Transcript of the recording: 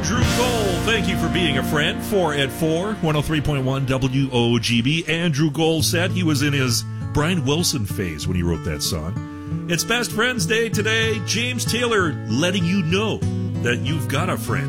Andrew Gold, thank you for being a friend. 4 at 4, 103.1 WOGB. Andrew Gold said he was in his Brian Wilson phase when he wrote that song. It's Best Friends Day today. James Taylor letting you know that you've got a friend.